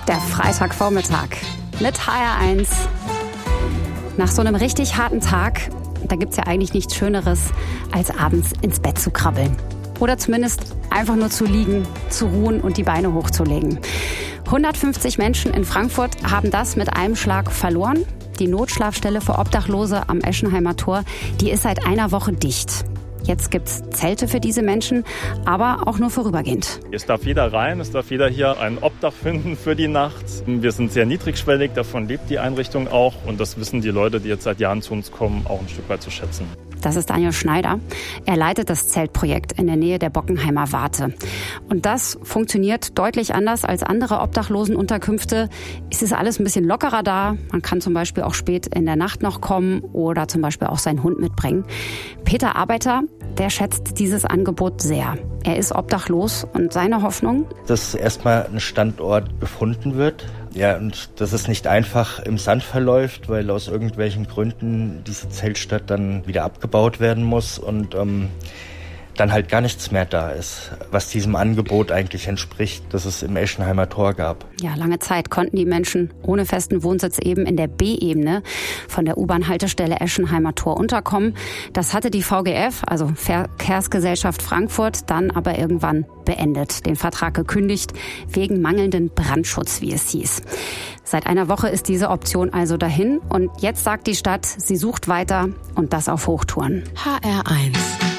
Der Freitagvormittag mit HR1. Nach so einem richtig harten Tag, da gibt's ja eigentlich nichts Schöneres, als abends ins Bett zu krabbeln. Oder zumindest einfach nur zu liegen, zu ruhen und die Beine hochzulegen. 150 Menschen in Frankfurt haben das mit einem Schlag verloren. Die Notschlafstelle für Obdachlose am Eschenheimer Tor, die ist seit einer Woche dicht. Jetzt gibt's Zelte für diese Menschen, aber auch nur vorübergehend. Es darf jeder rein, es darf jeder hier ein Obdach finden für die Nacht. Wir sind sehr niedrigschwellig, davon lebt die Einrichtung auch. Und das wissen die Leute, die jetzt seit Jahren zu uns kommen, auch ein Stück weit zu schätzen. Das ist Daniel Schneider. Er leitet das Zeltprojekt in der Nähe der Bockenheimer Warte. Und das funktioniert deutlich anders als andere Obdachlosenunterkünfte. Es ist alles ein bisschen lockerer da. Man kann zum Beispiel auch spät in der Nacht noch kommen oder zum Beispiel auch seinen Hund mitbringen. Peter Arbeiter, der schätzt dieses Angebot sehr. Er ist obdachlos und seine Hoffnung? Dass erstmal ein Standort gefunden wird. Ja, und dass es nicht einfach im Sand verläuft, weil aus irgendwelchen Gründen diese Zeltstadt dann wieder abgebaut werden muss und dann halt gar nichts mehr da ist, was diesem Angebot eigentlich entspricht, das es im Eschenheimer Tor gab. Ja, lange Zeit konnten die Menschen ohne festen Wohnsitz eben in der B-Ebene von der U-Bahn-Haltestelle Eschenheimer Tor unterkommen. Das hatte die VGF, also Verkehrsgesellschaft Frankfurt, dann aber irgendwann beendet, den Vertrag gekündigt, wegen mangelnden Brandschutz, wie es hieß. Seit einer Woche ist diese Option also dahin und jetzt sagt die Stadt, sie sucht weiter und das auf Hochtouren. HR1